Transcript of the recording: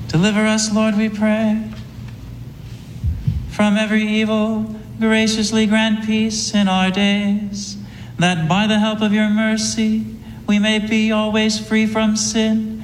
Deliver us, Lord, we pray, from every evil. Graciously grant peace in our days, that by the help of your mercy we may be always free from sin